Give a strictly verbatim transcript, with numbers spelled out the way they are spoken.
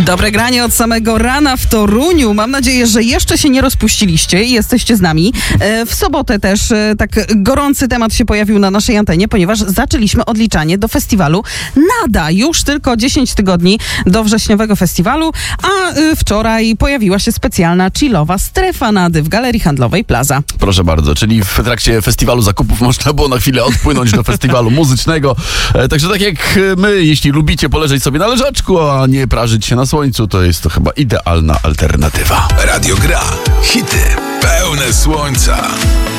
Dobre granie od samego rana w Toruniu. Mam nadzieję, że jeszcze się nie rozpuściliście i jesteście z nami. W sobotę też tak gorący temat się pojawił na naszej antenie, ponieważ zaczęliśmy odliczanie do festiwalu Nada. Już tylko dziesięć tygodni do wrześniowego festiwalu, a wczoraj pojawiła się specjalna chillowa strefa Nady w Galerii Handlowej Plaza. Proszę bardzo, czyli w trakcie festiwalu zakupów można było na chwilę odpłynąć do festiwalu muzycznego. Także tak jak my, jeśli lubicie poleżeć sobie na leżaczku, a nie prażyć się na słońcu, to jest to chyba idealna alternatywa. Radio Gra. Hity pełne słońca.